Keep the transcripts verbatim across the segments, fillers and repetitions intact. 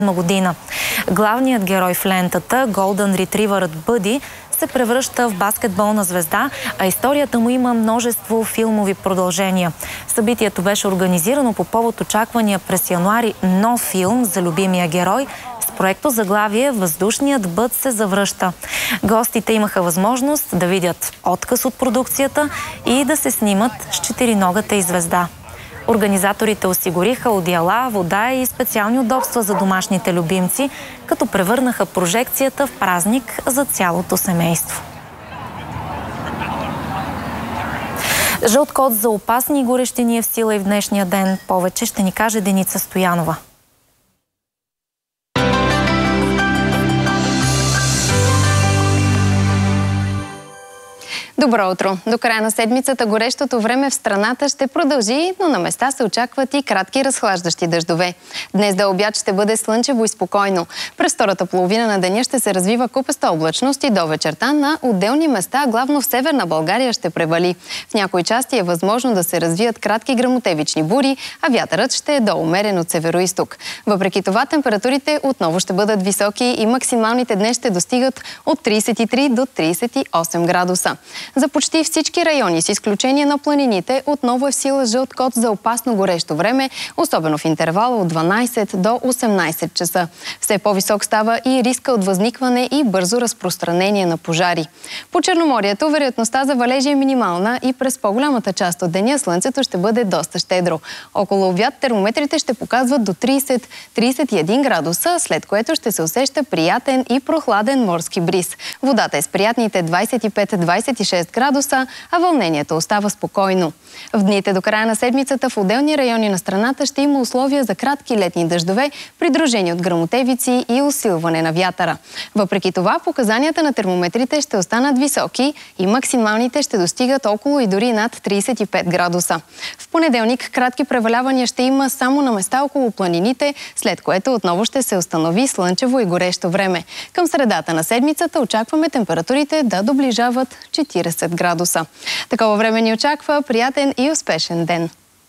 година. Главният герой в лентата, Голдън ретривърът Бъди, се превръща в баскетболна звезда, а историята му има множество филмови продължения. Събитието беше организирано по повод очаквания през януари нов филм за любимия герой с проекто заглавие "Въздушният бът се завръща". Гостите имаха възможност да видят откъс от продукцията и да се снимат с четириногата и звезда. Организаторите осигуриха одеяла, вода и специални удобства за домашните любимци, като превърнаха прожекцията в празник за цялото семейство. Жълт код за опасни горещини е в сила и в днешния ден. Повече ще ни каже Деница Стоянова. Добро утро! До края на седмицата горещото време в страната ще продължи, но на места се очакват и кратки разхлаждащи дъждове. Днес до обяд ще бъде слънчево и спокойно. През втората половина на деня ще се развива купеста облачност и до вечерта на отделни места, главно в северна България, ще превали. В някои части е възможно да се развият кратки гръмотевични бури, а вятърът ще е до умерен от североизток. Въпреки това, температурите отново ще бъдат високи и максималните днес ще достигат от тридесет и три до тридесет и осем градуса. За почти всички райони, с изключение на планините, отново е в сила жълт код за опасно горещо време, особено в интервала от дванадесет до осемнадесет часа. Все по-висок става и риска от възникване и бързо разпространение на пожари. По Черноморието вероятността за валежи е минимална и през по-голямата част от деня слънцето ще бъде доста щедро. Около обяд термометрите ще показват до тридесет до тридесет и един градуса, след което ще се усеща приятен и прохладен морски бриз. Водата е с приятните двадесет и пет до двадесет и шест градуса, а вълнението остава спокойно. В дните до края на седмицата в отделни райони на страната ще има условия за кратки летни дъждове, придружени от гръмотевици и усилване на вятъра. Въпреки това, показанията на термометрите ще останат високи и максималните ще достигат около и дори над тридесет и пет градуса. В понеделник кратки превалявания ще има само на места около планините, след което отново ще се установи слънчево и горещо време. Към средата на седмицата очакваме температурите да доближават четиридесет градуса. Такова време ни очаква приятен и успешен ден.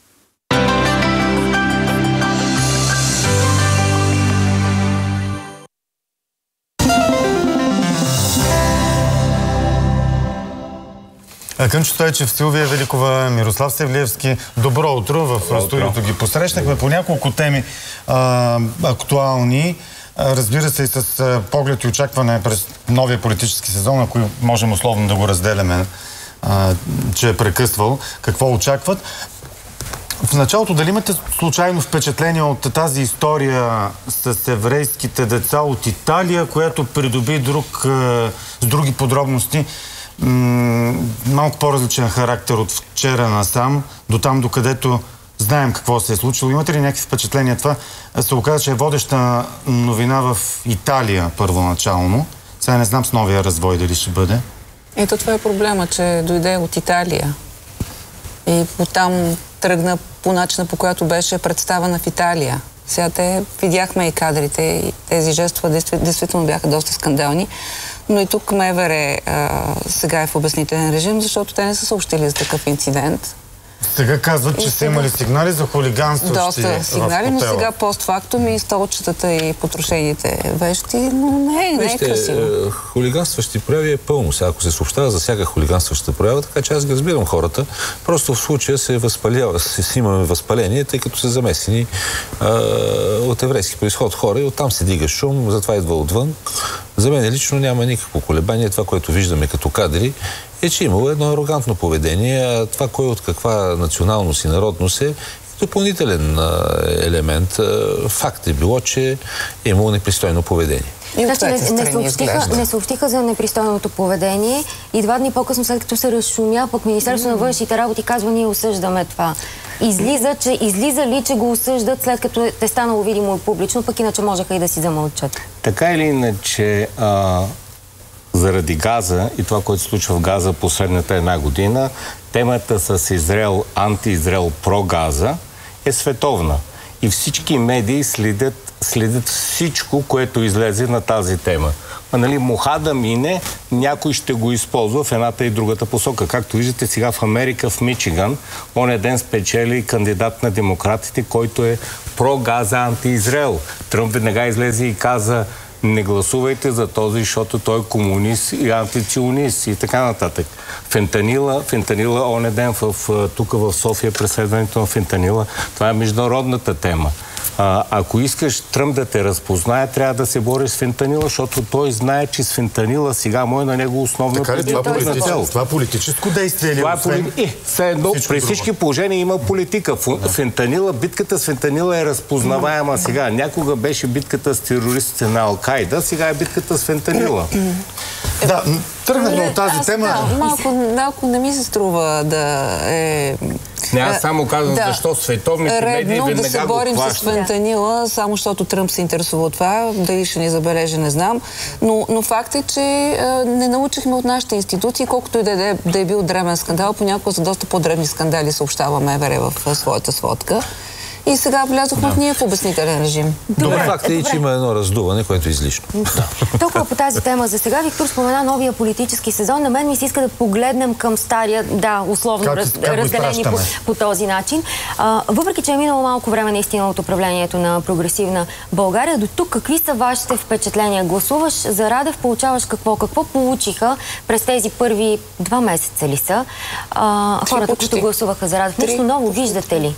Кънчо Стойчев, Силвия Великова, Мирослав Севлиевски. Добро утро. В студиото ги посрещнахме по няколко теми а, актуални. Разбира се, и с поглед и очакване през новия политически сезон, на който можем условно да го разделяме, а, че е прекъсвал. Какво очакват? В началото, дали имате случайно впечатление от тази история с еврейските деца от Италия, която придоби друг, с други подробности, малко по-различен характер от вчера насам, до там, докъдето знаем какво се е случило. Имате ли някакви впечатления? Това се оказа, че е водеща новина в Италия първоначално. Сега не знам с новия развой дали ще бъде. Ето това е проблема, че дойде от Италия. И оттам тръгна по начина, по която беше представена в Италия. Сега те видяхме и кадрите, и тези жестове действително бяха доста скандални. Но и тук МВР сега е в обяснителен режим, защото те не са съобщили за такъв инцидент. Сега казват, че са имали сигнали за хулиганство. Доста сигнали, но сега постфактум и столчетата и потрошените вещи, но не е, не е красиво. Е, хулиганстващи прояви е пълно. Сега, ако се съобщава за всяка хулиганстваща проява, така че аз ги разбирам хората. Просто в случая се възпалява, се имаме възпаление, тъй като са замесени а, от еврейски произход хора и оттам се дига шум, затова идва отвън. За мен лично няма никакво колебание. Това, което виждаме като кадри, е, че имало едно арогантно поведение, а това кой от каква националност и народност е допълнителен елемент. Факт е било, че е имало непристойно поведение. Значи, не, не, съобщиха, не съобщиха за непристойното поведение и два дни по-късно, след като се разшумя, пък Министерството на външните работи казва, ние осъждаме това. Излиза, че, излиза ли, че го осъждат, след като е станало видимо и публично, пък иначе можеха и да си замълчат? Така или иначе, а, заради Газа и това, което се случва в Газа последната една година, темата с Израел, анти-Израел, про-Газа е световна. И всички медии следят, следят всичко, което излезе на тази тема. А, нали, муха да мине, някой ще го използва в едната и другата посока. Както виждате сега в Америка, в Мичиган, оня ден спечели кандидат на демократите, който е про-Газа, анти-Израел. Тръмп веднага излезе и каза: не гласувайте за този, защото той е комунист и антиционист и така нататък. Фентанила, фентанила оне ден в, тук в София, преследването на фентанила, това е международната тема. А, ако искаш Тръмп да те разпознае, трябва да се бориш с фентанила, защото той знае, че с фентанила сега му е на него основно предизвикателство. Това е политическо действие. Това е поли... е, все едно, при всички положения има политика. Да. Фентанила, битката с фентанила е разпознаваема сега. Някога беше битката с терористите на Ал-Кайда, сега е битката с фентанила. Да, тръгнахме от тази тема. Да, малко, малко не ми се струва да е... Не, аз само казвам, да, защо световните медии веднага да се борим с фентанила, само защото Тръмп се интересува от това. Дали ще ни забележи, не знам. Но, но факт е, че а, не научихме от нашите институции, колкото и да е, да е бил дребен скандал, понякога за доста по-дребни скандали съобщава МВР в а, своята сводка. И сега влязохме да. ние в обяснителен режим. Добре, факт е, че има едно раздуване, което е излишно. Да. Толкова по тази тема за сега. Виктор спомена новия политически сезон. На мен ми се иска да погледнем към стария, да, условно как, раз, как разделени по, по този начин. А, въпреки, че е минало малко време наистина от управлението на прогресивна България, до тук какви са вашите впечатления? Гласуваш за Радев, получаваш какво? Какво получиха през тези първи два месеца ли са? А, хората, които гласуваха за Радев. Нещо ново виждате ли?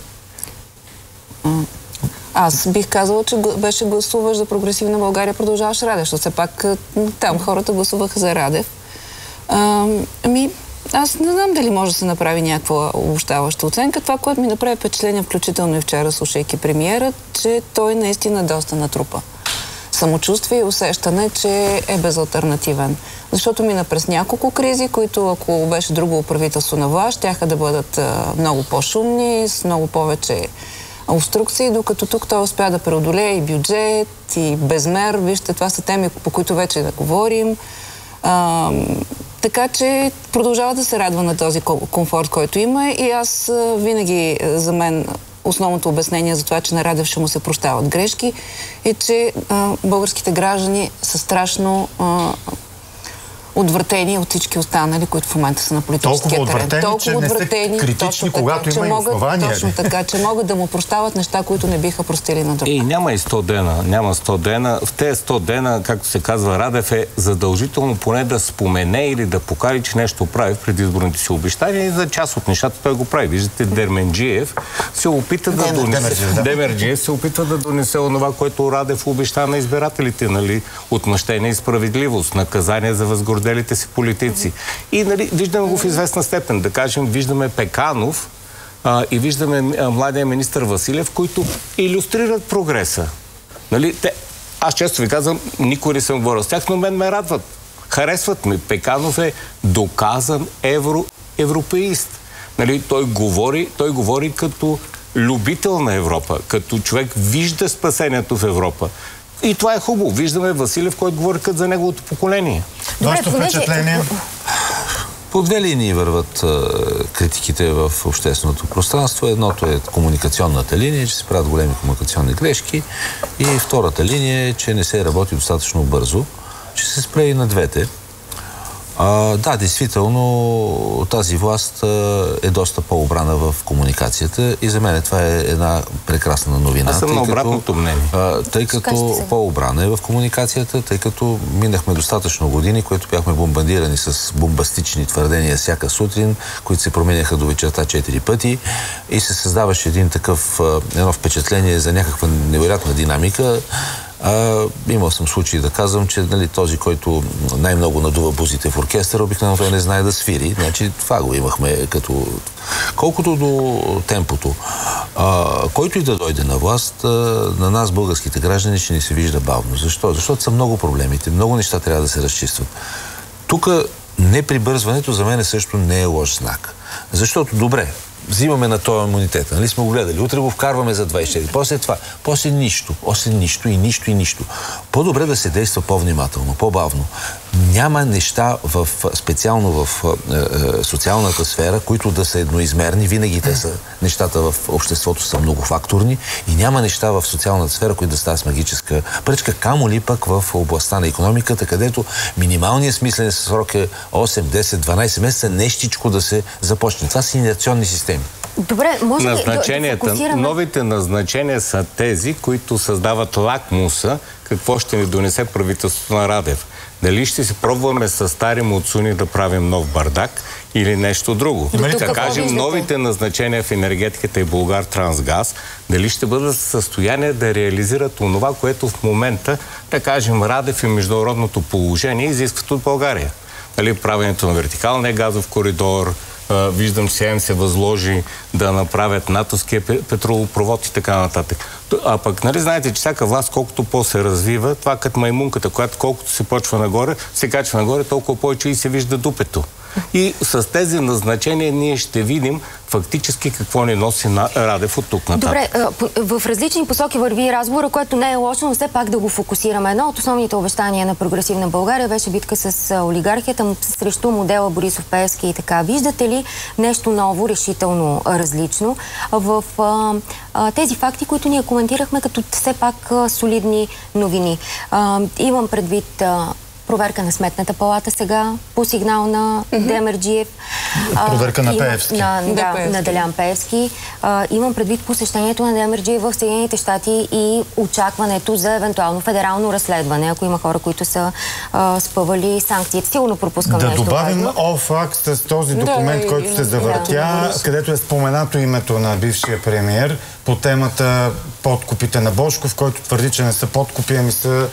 Аз бих казала, че беше гласуваш за прогресивна България, продължаваш Радев, защото все пак там хората гласуваха за Радев. А, ами, аз не знам дали може да се направи някаква обобщаваща оценка. Това, което ми направи впечатление, включително и вчера, слушайки премиера, че той наистина доста натрупа самочувствие и усещане, че е безалтернативен. Защото мина през няколко кризи, които, ако беше друго правителство на власт, щяха да бъдат а, много по-шумни, с много повече обструкции, докато тук той успя да преодолее и бюджет, и безмер. Вижте, това са теми, по които вече да говорим. А, така че продължава да се радва на този комфорт, който има, и аз а, винаги, за мен, основното обяснение за това, че на Радев ще му се прощават грешки, е, че а, българските граждани са страшно а, отвратени от всички останали, които в момента са на политическия терен. Отвратени, толкова че отвратени, не сте критични, когато има и основания. Точно така, че могат да му прощават неща, които не биха простили на друг. И няма и сто дена. Няма сто дена. В тези сто дена, както се казва, Радев е задължително поне да спомене или да покаже, че нещо прави в предизборните си обещания, и за част от нещата той го прави. Виждате, Дерменджиев се опита да Демер, донесе... Демерджиев, да. Демерджиев се опитва да донесе онова, което Радев обеща на избирателите, нали? Отмъщение и справедливост, наказание за възгорделите си политици. И, нали, виждаме го в известна степен. Да кажем, виждаме Пеканов а, и виждаме а, младия министър Василев, които илюстрират прогреса. Нали, те, аз често ви казвам, никой не съм говорил с тях, но мен ме радват. Харесват ми. Пеканов е доказан евро, европеист. Нали, той говори, той говори като любител на Европа, като човек вижда спасението в Европа. И това е хубаво. Виждаме Василев, който говори като за неговото поколение. Вашето впечатление? По две линии върват а, критиките в общественото пространство. Едното е комуникационната линия, че се правят големи комуникационни грешки, и втората линия е, че не се работи достатъчно бързо, че се спре и на двете. А, да, действително тази власт а, е доста по-обрана в комуникацията, и за мен това е една прекрасна новина. Аз съм на обратното мнение. А, тъй като по-обрана е в комуникацията, тъй като минахме достатъчно години, които бяхме бомбардирани с бомбастични твърдения всяка сутрин, които се променяха до вечерта четири пъти, и се създаваше един такъв, едно впечатление за някаква невероятна динамика. А, имал съм случай да казвам, че, нали, този, който най-много надува бузите в оркестъра, обикновено той не знае да свири. Значи това го имахме като... Колкото до темпото, а, който и да дойде на власт, а, на нас, българските граждани, ще ни се вижда бавно. Защо? Защото са много проблемите, много неща трябва да се разчистват. Тук неприбързването за мен също не е лош знак. Защото, добре, взимаме на този имунитет, нали сме го гледали, утре го вкарваме за двайсет и четири, после това, после нищо, после нищо и нищо и нищо. По-добре да се действа по-внимателно, по-бавно. Няма неща в, специално в е, е, социалната сфера, които да са едноизмерни, винаги те са, нещата в обществото са многофакторни, и няма неща в социалната сфера, които да стават с магическа пръчка, камо ли пък в областта на икономиката, където минималният смислен срок е осем, десет, дванайсет месеца, нещичко да се започне. Това са инерционни системи. Добре, може ли назначенията, да, да новите назначения са тези, които създават лакмуса какво ще ни донесе правителството на Радев. Дали ще си пробваме с стари муцуни да правим нов бардак или нещо друго. Да кажем, новите назначения в енергетиката и Булгартрансгаз, дали ще бъдат в състояние да реализират онова, което в момента, да кажем, Радев и международното положение изискват от България. Дали правенето на вертикалния газов коридор, виждам, че им се възложи да направят натовския петролопровод и така нататък. А пък, нали, знаете, че всяка власт, колкото по-се развива, това като маймунката, която колкото се почва нагоре, се качва нагоре, толкова повече и се вижда дупето. И с тези назначения ние ще видим фактически какво ни носи на Радев от тук нататък. Добре, в различни посоки върви разговора, което не е лошо, но все пак да го фокусираме. Едно от основните обещания на Прогресивна България беше битка с олигархията срещу модела Борисов Пеевски и така. Виждате ли нещо ново, решително различно в а, а, тези факти, които ние коментирахме като все пак а, солидни новини? А, имам предвид а, проверка на Сметната палата сега, по сигнал на mm-hmm. Демерджиев. Проверка на Пеевски. На, да, Пеевски. на Делян Пеевски. А, имам предвид посещението на Демерджиев в Съединените щати и очакването за евентуално федерално разследване, ако има хора, които са а, спъвали санкциите. Сигурно пропускам да нещо. Да добавим офакт с този документ, да, който се завъртя, да, където е споменато името на бившия премиер по темата подкупите на Божков, който твърди, че не са подкупи, ами са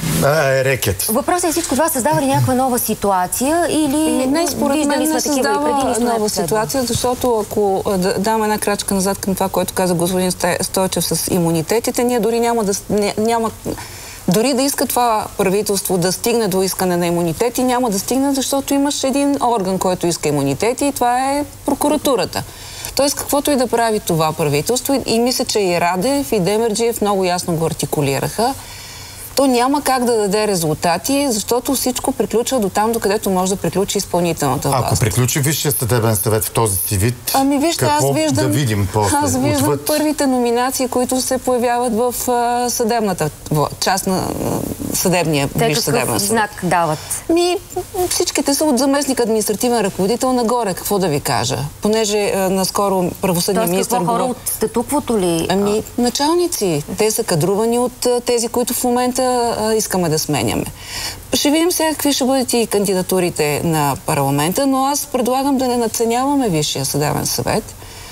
е рекет. Въпросът е всичко това създава ли някаква нова ситуация или не, според мен не създава нова ситуация, защото ако дам една крачка назад към това, което каза господин Стойчев с имунитетите, ние дори няма да няма дори да иска това правителство да стигне до искане на имунитети, няма да стигне, защото имаш един орган, който иска имунитети и това е прокуратурата. Тоест, каквото и да прави това правителство, и мисля, че и Радев, и Демерджиев много ясно го артикулираха, то няма как да даде резултати, защото всичко приключва до там, докъдето може да приключи изпълнителната власт. Ако приключи Висшия съдебен съвет в този си вид, ами, вижте, какво аз виждам, да видим после? Аз виждам отвъд... първите номинации, които се появяват в а, съдебната част на а, съдебния, Висш съдебен съвет. Знак дават? Ми, всичките са от заместник административен ръководител нагоре, какво да ви кажа. Понеже а, наскоро правосъдния министър... Тоест, какво хора от статуквото ли? Ами, началници. Те са кадрувани от а, тези, които в момента а, искаме да сменяме. Ще видим сега какви ще бъдат и кандидатурите на парламента, но аз предлагам да не надценяваме Висшия съдебен съвет,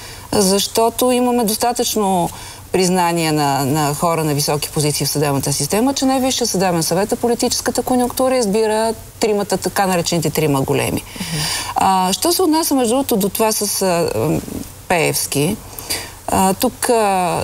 защото имаме достатъчно признание на, на хора на високи позиции в съдебната система, че не Висшия съдебен съвет, а политическата конюнктура избира тримата, така наречените трима големи. Mm-hmm. а, що се отнася, между другото, до това с а, Пеевски, а, тук а,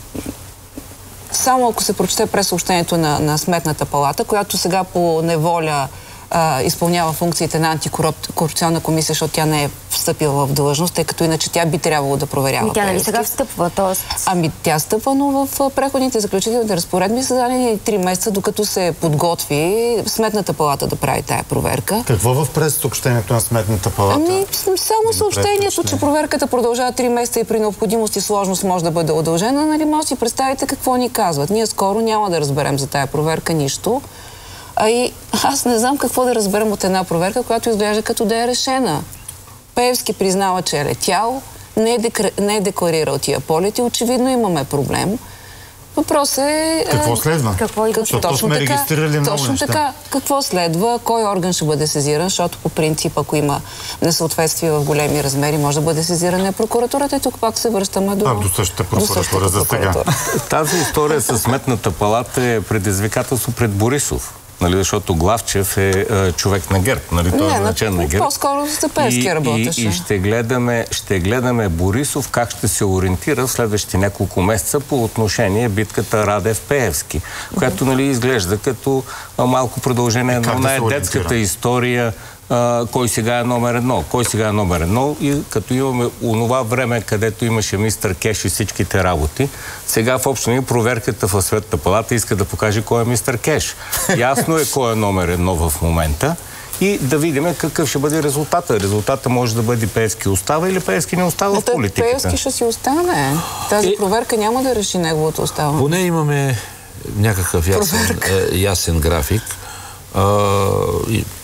само ако се прочете пресъобщението на, на Сметната палата, която сега по неволя а, изпълнява функциите на антикорупционна комисия, защото тя не е встъпила в длъжност, тъй като иначе тя би трябвало да проверява. И тя нали сега встъпва, т.е. Ами тя стъпва, но в преходните заключителните разпоредби са дадени три месеца, докато се подготви Сметната палата да прави тая проверка. Какво в пресъобщението на Сметната палата? Ами само съобщението, че проверката продължава три месеца и при необходимост и сложност може да бъде удължена, нали може да си представите какво ни казват. Ние скоро няма да разберем за тая проверка нищо. А и аз не знам какво да разберем от една проверка, която изглежда като да е решена. Пеевски признава, че е летял, не е, декр... не е декларирал тия полети, очевидно имаме проблем. Въпросът е... Какво следва? Какво и защото точно сме така, регистрирали много точно неща. така. Какво следва? Кой орган ще бъде сезиран? Защото по принцип, ако има несъответствие в големи размери, може да бъде сезирана прокуратурата и тук пак се връщаме до... А, до същата прокуратура за сега. Тази история с Сметната палата е предизвикателство пред Борисов. Нали, защото Главчев е, е човек на ГЕРБ. Нали, той не, е назначен на ГЕРБ. По-скоро за Пеевски работеше. И, и ще, гледаме, ще гледаме Борисов как ще се ориентира в следващите няколко месеца по отношение битката Радев-Пеевски, която нали, изглежда като а, малко продължение на най-детската история. Uh, кой сега е номер едно, кой сега е номер едно и като имаме онова време, където имаше мистер Кеш и всичките работи, сега в общи линии проверката в Сметната палата иска да покаже кой е мистер Кеш. Ясно е кой е номер едно в момента и да видим какъв ще бъде резултата. Резултата може да бъде Пеевски остава или Пеевски не остава в политиката. Пеевски ще си остане. Тази е... проверка няма да реши неговото оставане. Поне имаме някакъв ясен, е, ясен график. А, и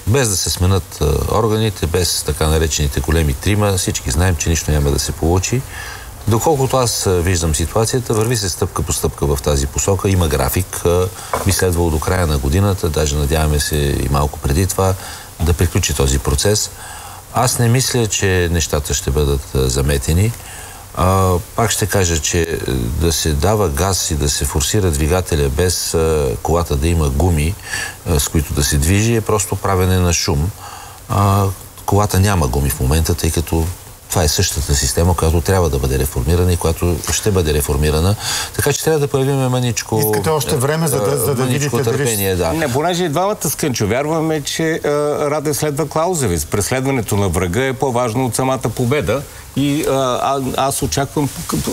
без да се сменят органите, без така наречените големи трима, всички знаем, че нищо няма да се получи. Доколкото аз виждам ситуацията, върви се стъпка по стъпка в тази посока. Има график, би следвало до края на годината, даже надяваме се и малко преди това, да приключи този процес. Аз не мисля, че нещата ще бъдат заметени. А, пак ще кажа, че да се дава газ и да се форсира двигателя без а, колата да има гуми, а, с които да се движи, е просто правене на шум. А, колата няма гуми в момента, тъй като това е същата система, която трябва да бъде реформирана и която ще бъде реформирана. Така че трябва да появим маничко... Искате още време, за да, за да видите търпение, да. Не, понеже и двамата скънчо вярваме, че а, Радев следва Клаузевиц. Преследването на врага е по-важно от самата победа. И а, аз очаквам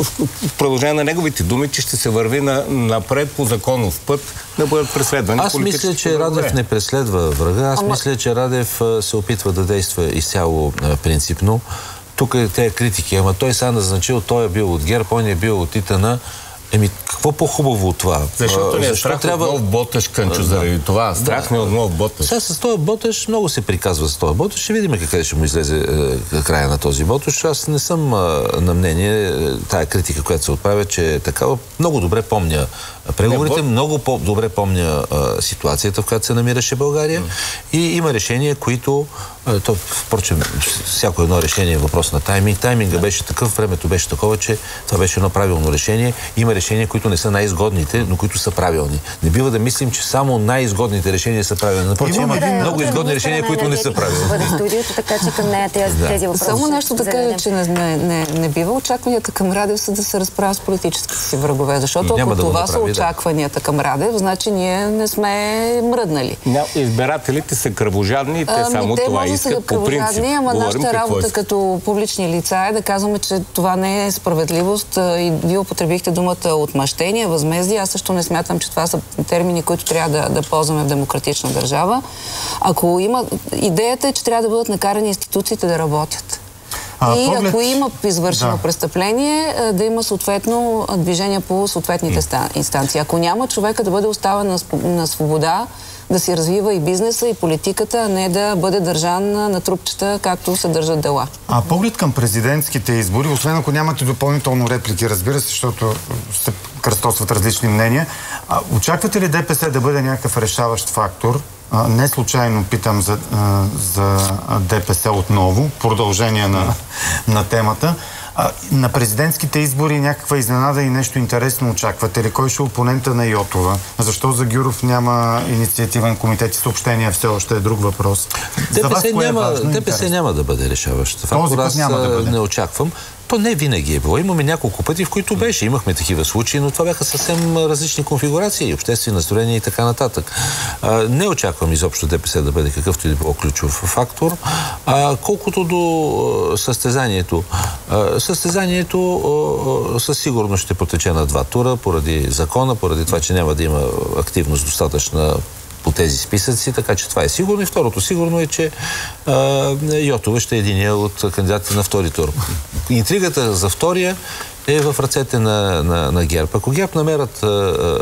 в продължение на неговите думи, че ще се върви на, напред по законов път да бъдат преследвани. Аз мисля, че Радев не преследва врага. Аз Ама... мисля, че Радев се опитва да действа изцяло а, принципно. Тук е тези критики, ама той сега назначил, той е бил от ГЕРБ, он е бил от Итана. Еми, какво по-хубаво от това? Защото не е страх трябва... от нов Боташ, Кънчо, да. Заради това. Страх не да. От нов Боташ. Сега с този Боташ много се приказва с този Боташ. Ще видим къде ще му излезе е, края на този Боташ. Аз не съм е, на мнение тая критика, която се отправя, че е такава. Много добре помня преговорите, не, много по-добре помня е, ситуацията, в която се намираше България. Mm. И има решения, които... Е, то, впрочем, всяко едно решение е въпрос на тайминг. Тайминга yeah. беше такъв, времето беше такова, че това беше едно правилно решение. Има решения, които не са най-изгодните, но които са правилни. Не бива да мислим, че само най-изгодните решения са правилни. Напротив, има да, много да, изгодни решения, които не са правилни. Бъде студиото, така че към нея тези, да. тези въпроси. Само нещо да кажа, че не, не, не, не бива очакванията към Радев са да се разправят с политическите си врагове, защото ако да това направи, са очакванията да. Към Радев, значи ние не сме мръднали. Избирателите са кръвожадни и те ами, само те това искат по принцип. Ама нашата работа като публични лица е да казваме, че това не е справедливост и вие употребихте думата отмъщение, възмездие. Аз също не смятам, че това са термини, които трябва да, да ползваме в демократична държава. Ако има... Идеята е, че трябва да бъдат накарани институциите да работят. А, и поглед... ако има извършено да. престъпление, да има съответно движение по съответните mm. инстанции. Ако няма, човека да бъде оставен на, на свобода, да си развива и бизнеса, и политиката, а не да бъде държан на трупчета, както се държат дела. А поглед към президентските избори, освен ако нямате допълнително реплики, разбира се, защото се кръстосват различни мнения, а, очаквате ли ДПС да бъде някакъв решаващ фактор? А, не случайно питам за, а, за ДПС отново, продължение на, на темата. А, на президентските избори някаква изненада и нещо интересно очаквате ли? Кой ще е опонента на Йотова? Защо за Гюров няма инициативен комитет и съобщения? Все още е друг въпрос. ДПС, няма, е ДПС няма да бъде решаващ фактор. Аз няма да бъде. Не очаквам. То не винаги е било. Имаме няколко пъти, в които беше. Имахме такива случаи, но това бяха съвсем различни конфигурации, обществени настроения и така нататък. А, не очаквам изобщо ДПС да бъде какъвто и да било ключов фактор. А, колкото до а, състезанието. А, състезанието а, със сигурност ще потече на два тура, поради закона, поради това, че няма да има активност достатъчна по тези списъци, така че това е сигурно. И второто сигурно е, че а, Йотова ще е единия от кандидатите на втори тур. Интригата за втория е в ръцете на, на, на ГЕРБ. Ако ГЕРБ намерят а,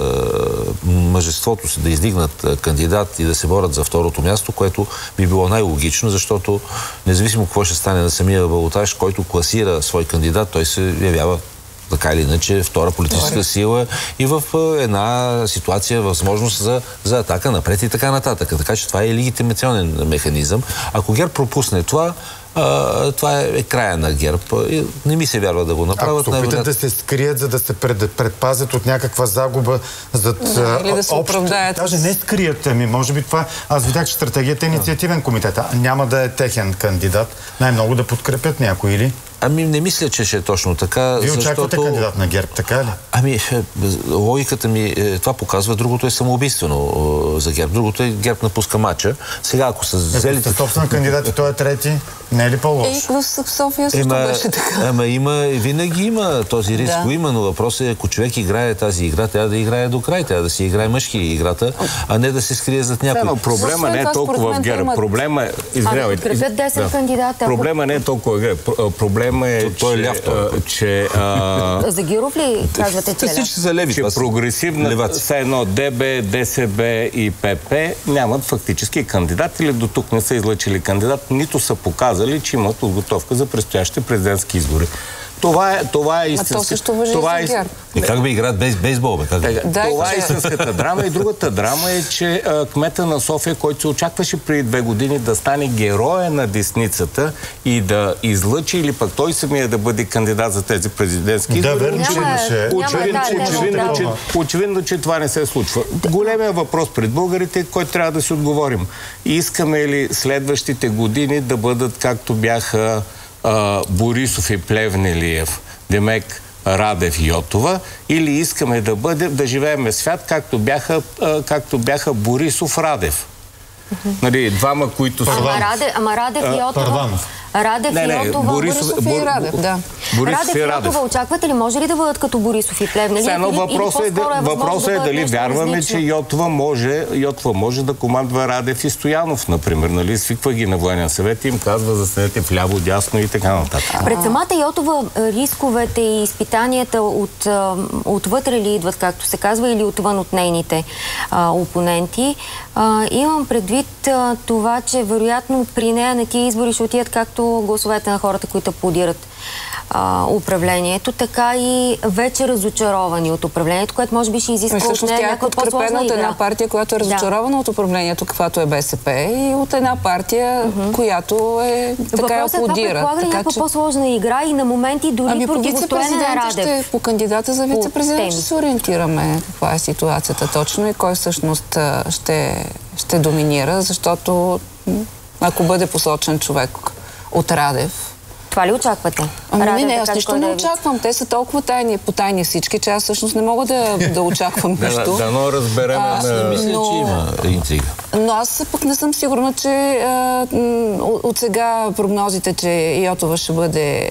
а, мъжеството си да издигнат кандидат и да се борят за второто място, което би било най-логично, защото независимо какво ще стане на самия балотаж, който класира свой кандидат, той се явява така или иначе втора политическа сила и в една ситуация възможност за, за атака напред и така нататък. Така че това е легитимационен механизъм. Ако ГЕРБ пропусне това, а, това е, е края на ГЕРБ. И не ми се вярва да го направят. Ако се опитат да се скрият, за да се пред, предпазят от някаква загуба, зад да, или да се оправдаят. Даже не скрият, ами може би това... Аз видях, че стратегията е инициативен комитет. А няма да е техен кандидат. Най-много да подкрепят някой, или? Ами не мисля, че ще е точно така. Вие защото... очаквате кандидат на ГЕРБ, така ли? Ами, логиката ми, това показва, другото е самоубийствено за ГЕРБ. Другото е ГЕРБ напуска мача. Сега, ако са взели... Е, собствен кандидат и той е трети. Не е ли по-лошо? И в София също Ема, беше така. Ама има, винаги има този риск, Да. има, но въпросът е, ако човек играе тази игра, трябва да играе до край, трябва да си играе мъжки играта, а не да се скрие зад някой. Но проблема не е толкова в ГЕРБ. Проблема е... Извинявайте. Ами, подкрепят десет кандидата. Проблема не е толкова в ГЕРБ. Проблема е, той е ляв, че... За Гюров ли казвате, че е ляв? са леви. Че прогресивна, все едно ДБ, ДСБ и ПП нямат фактически кандидат или до тук не са излъчили кандидат, нито са показали, че имат подготовка за предстоящите президентски избори. Това е, това е истинска... А то също важи това и е... за ГЕРБ. И как би играят бейс, бейсбол, бе? Как... Да, това е истинската драма. И другата драма е, че а, кмета на София, който се очакваше преди две години да стане героя на десницата и да излъчи, или пък той самия да бъде кандидат за тези президентски избори. Да, верно, че имаше. Очевидно, да, че, да, очевидно, да. че, очевидно, че това не се случва. Големия въпрос пред българите, който трябва да си отговорим. Искаме ли следващите години да бъдат както бяха а, Борисов и Плевнелиев, Демек, Радев и Йотова, или искаме да бъдем, да живеем свят, както бяха, а, както бяха Борисов, Радев. Нали, двама, които са... Ама Радев, ама Радев и Йотова... Радев Не, не, и Йотова... Борисов, Борисов и Радев, да. Борисов Радев и и Радев. Йотова очаквате ли? Може ли да бъдат като Борисов и Плевнелиев? Все едно въпросът е, да, въпросът е дали вярваме, че Йотова може, Йотова може да командва Радев и Стоянов, например. Нали? Свиква ги на военен съвет и им казва застанете вляво, дясно и така нататък. Пред самата Йотова рисковете и изпитанията от, отвътре ли идват, както се казва, или отвън от нейните а, опоненти? А, имам предвид а, това, че вероятно при нея на тия избори ще отидат както гласовете на хората, които аплодират а, управлението, така и вече разочаровани от управлението, което може би ще изисква от нея някаква по-сложна игра. Всъщност тя е подкрепена от една партия, която е разочарована да. от управлението, каквато е БСП, и от една партия, uh-huh. която е така аплодира. Въпросът е това предполага ли някаква че... по-сложна игра и на моменти дори ами, противостоене на Радев. Ще, по кандидата за вице-президент ще се ориентираме каква е ситуацията точно и кой всъщност ще, ще доминира, защото ако бъде посочен човек от Радев. Това ли очаквате? Ами Радев, не, аз така, нищо не очаквам. Те са толкова тайни, потайни всички, че аз всъщност не мога да, да очаквам нещо. Да, но разберем. Аз не мисля, но... че има интрига. Но аз пък не съм сигурна, че а, от сега прогнозите, че Йотова ще бъде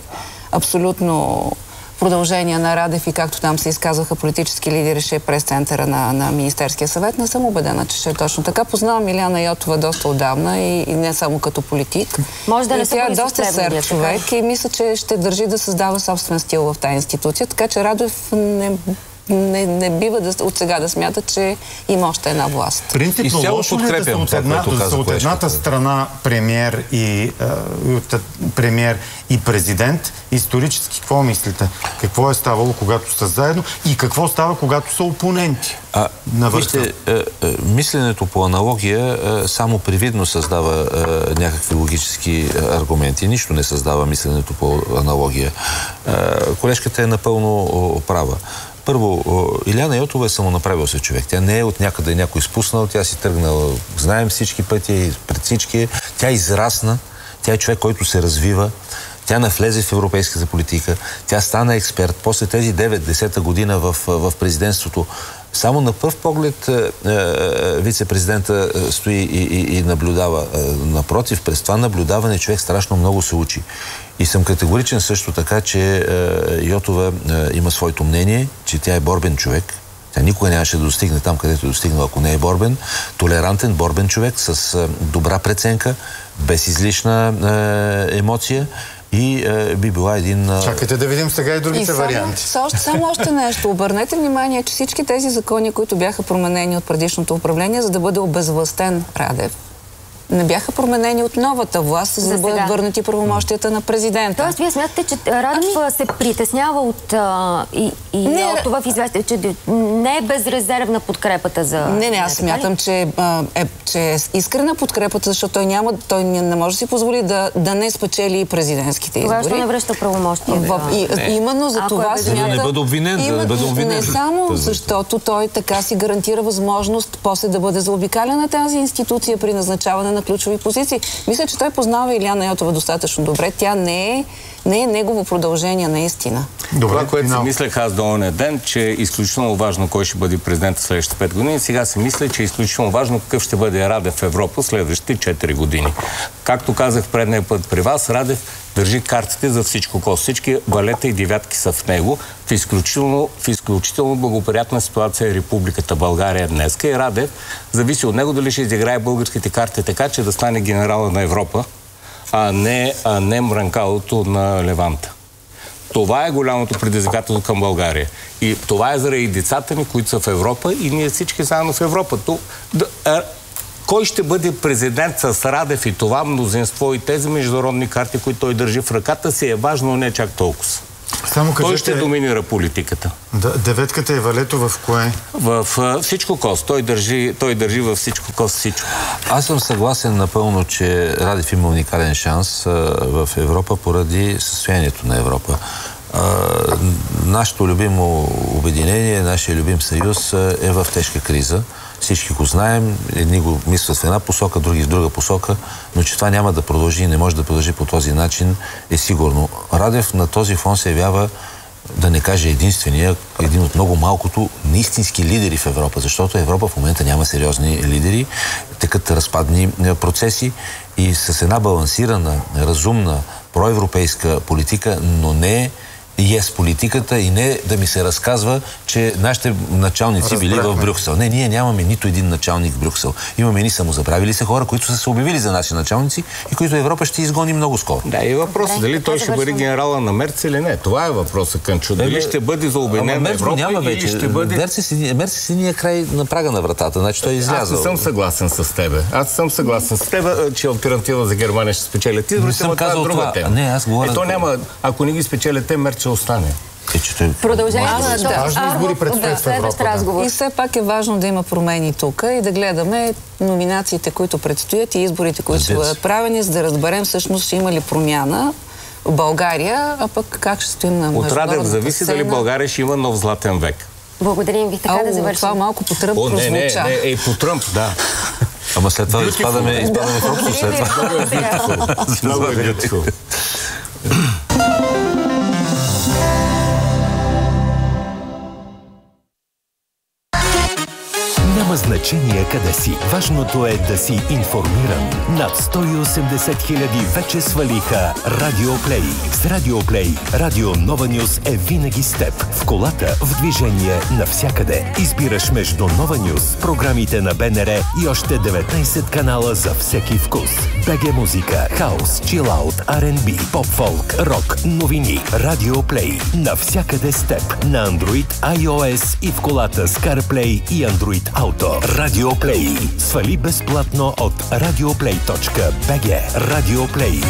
абсолютно продължение на Радев и както там се изказваха политически лидери, ще е прес-центъра на, на Министерския съвет. Не съм убедена, че ще е точно така. Познавам Илияна Йотова доста отдавна и, и не само като политик. Може да не тя е доста сер човек и мисля, че ще държи да създава собствен стил в тази институция. Така че Радев не... Не, не бива да, от сега да смята, че има още една власт. Принципно лошо ли да са от, една, да са от едната страна премиер и, а, от, премиер и президент? Исторически какво мислите? Какво е ставало, когато са заедно и какво става, когато са опоненти? А, вижте, е, е, мисленето по аналогия е, само привидно създава е, някакви логически аргументи. Нищо не създава мисленето по аналогия. Е, колежката е напълно права. Първо, Илияна Йотова е самонаправил се човек. Тя не е от някъде някой изпуснал, тя си тръгнала, знаем всички пъти, пред всички. Тя израсна, тя е човек, който се развива, тя навлезе в европейската политика, тя стана експерт. После тези девет-десета година в, в президентството, само на пръв поглед е, е, вице-президента стои и, и, и наблюдава. Е, напротив, през това наблюдаване човек страшно много се учи. И съм категоричен също така, че е, Йотова е, има своето мнение, че тя е борбен човек. Тя никога нямаше да достигне там, където е достигнала, ако не е борбен. Толерантен, борбен човек с е, добра преценка, без излишна е, емоция. И е, би била един... Чакайте да видим сега и другите и само, варианти. Само, само още нещо. Обърнете внимание, че всички тези закони, които бяха променени от предишното управление, за да бъде обезвластен Радев, не бяха променени от новата власт, за, за да бъдат върнати правомощията на президента. Тоест, вие смятате, че Радев ами... се притеснява от а, и, и не, това в известие, че не е безрезервна подкрепата за... Не, не, аз смятам, че, а, е, че е искрена подкрепата, защото той няма, той не може да си позволи да, да не спечели и президентските избори. Това ще не връща правомощия. В, и, именно за това смята... За да не бъде обвинен, за да не бъде обвинен. Не само защото той така си гарантира възможност после да бъде заобикалена тази институция при назначаване на на ключови позиции. Мисля, че той познава Илияна Йотова достатъчно добре. Тя не е, не е негово продължение наистина. Добре, това, което си мислех аз до оня ден, че е изключително важно кой ще бъде президент в следващите пет години. Сега си мисля, че е изключително важно какъв ще бъде Радев в Европа в следващите четири години. Както казах предния път при вас, Радев държи картите за всичко. Всички валета и девятки са в него. В изключително, в изключително благоприятна ситуация е Републиката България днес. И Радев зависи от него дали ще изиграе българските карти така, че да стане генерала на Европа, а не, а не мранкалото на Леванта. Това е голямото предизвикателство към България. И това е заради децата ни, които са в Европа и ние всички заедно в Европа. То, да, а, кой ще бъде президент с Радев и това мнозинство и тези международни карти, които той държи в ръката си, е важно, но не чак толкова. Само кажете, той ще доминира политиката. Да, деветката и валето в кое? В uh, всичко кос. Той държи, той държи във всичко кос всичко. Аз съм съгласен напълно, че Радев има уникален шанс uh, в Европа поради състоянието на Европа. Uh, нашето любимо обединение, нашия любим съюз uh, е в тежка криза. Всички го знаем, едни го мислят в една посока, други в друга посока, но че това няма да продължи и не може да продължи по този начин е сигурно. Радев на този фон се явява, да не кажа единствения, един от много малкото неистински лидери в Европа, защото Европа в момента няма сериозни лидери, текат разпадни процеси и с една балансирана, разумна, проевропейска политика, но не ес политиката и не да ми се разказва, че нашите началници били в Брюксел. Не, ние нямаме нито един началник в Брюксел. Имаме ни самозабравили се хора, които са се обявили за наши началници и които Европа ще изгони много скоро. Да, и въпросът да, дали той ще бъде генерала на Мерц или не. Това е въпросът, Кънчо. Дали ще бъде за обединена Европа няма вече. Ще бъде... Мерц си ние край на прага на вратата, значи той е излязъл. Аз не съм съгласен с тебе. Аз съм съгласен с тебе, че алтернатива за Германия ще спечелят изборите, но това е друга тема. Не, аз говоря... Ето няма, ако не ги спечелят те, Мерц ще остане. Продължението да, да. Важни избори предстоят в Европа. Да. И все пак е важно да има промени тук и да гледаме номинациите, които предстоят и изборите, които ще бъдат правени, за да разберем всъщност ще има ли промяна в България, а пък как ще стоим на международната сцена. От Радев зависи дали България ще има нов златен век. Благодарим ви, така Ау, да завършим. Това малко по Тръмп прозвуча. Не, не, не, е по Тръмп, да. Ама след това изпадаме, изпадаме в Роксо след това. Много е beautiful. Няма значение къде си. Важното е да си информиран. Над сто и осемдесет хиляди вече свалиха Радио Плей. С Радио Плей, Радио Нова Нюз е винаги с теб. В колата, в движение, навсякъде. Избираш между Нова Нюз, програмите на Б Н Р и още деветнайсет канала за всеки вкус. БГ музика, хаус, чилаут, Ар енд Би, поп-фолк, рок, новини. Радио Плей. Навсякъде с теб. На Android, iOS и в колата с CarPlay и Android Auto. Радио Плей. Свали безплатно от радиоплей точка би джи. Радио Плей.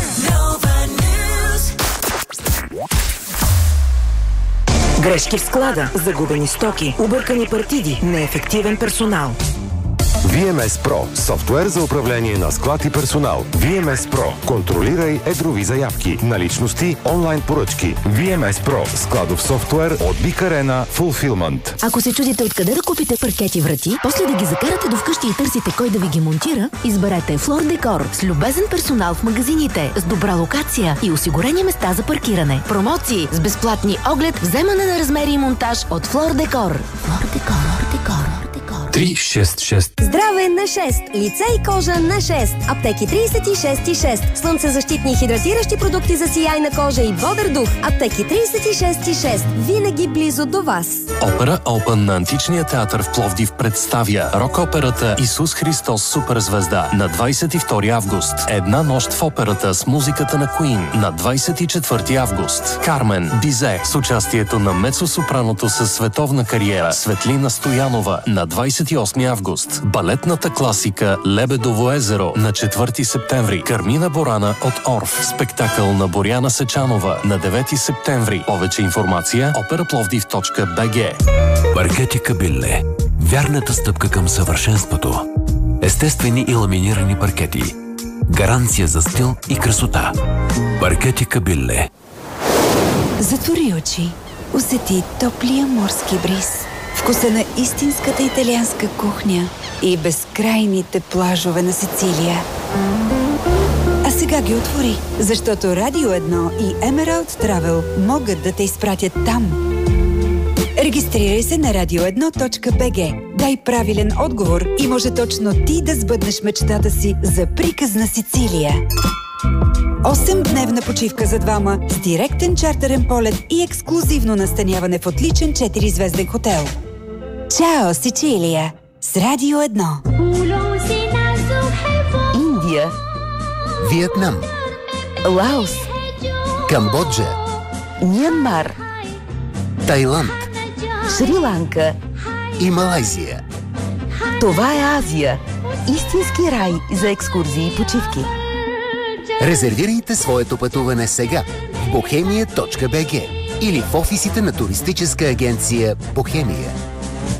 Грешки в склада, загубени стоки, объркани партиди, неефективен персонал. Ви Ем Ес Про – софтуер за управление на склад и персонал. Ви Ем Ес Про – контролирай едрови заявки, наличности, онлайн поръчки. Ви Ем Ес Про – складов софтуер от Big Arena Fulfillment. Ако се чудите откъде да купите паркети врати, после да ги закарате до вкъщи и търсите кой да ви ги монтира, изберете Флор Декор с любезен персонал в магазините, с добра локация и осигурени места за паркиране. Промоции с безплатни оглед, вземане на размери и монтаж от Флор Декор. Флор Декор, Декор. три шест шест. Здраве на шест. Лице и кожа на шест. Аптеки трийсет и шест и шест. Слънцезащитни и хидратиращи продукти за сияйна кожа и бодър дух. Аптеки трийсет и шест и шест. Винаги близо до вас. Опера Опен на Античния театър в Пловдив представя рок-операта Исус Христос Суперзвезда на двайсет и втори август. Една нощ в операта с музиката на Queen на двайсет и четвърти август. Кармен Бизе с участието на мецо-сопраното със световна кариера Светлина Стоянова на двайсет и осми август. Балетната класика Лебедово езеро на четвърти септември. Кармина Борана от Орф. Спектакъл на Боряна Сечанова на девети септември. Повече информация операпловдив точка би джи. Паркети Кабилле. Вярната стъпка към съвършенството. Естествени и ламинирани паркети. Гаранция за стил и красота. Паркети Кабилле. Затвори очи. Усети топлия морски бриз. Вкуса на истинската италианска кухня и безкрайните плажове на Сицилия. А сега ги отвори, защото Радио едно и Emerald Travel могат да те изпратят там. Регистрирай се на радио едно точка би джи. Дай правилен отговор и може точно ти да сбъднеш мечтата си за приказна Сицилия. осемдневна почивка за двама с директен чартерен полет и ексклюзивно настаняване в отличен четиризвезден хотел. Чао, Сицилия! С Радио едно. Индия, Виетнам, Лаос, Камбоджа, Мянмар, Тайланд, Шри-Ланка и Малайзия. Това е Азия. Истински рай за екскурзии и почивки. Резервирайте своето пътуване сега в бохемия точка би джи или в офисите на туристическа агенция Бохемия.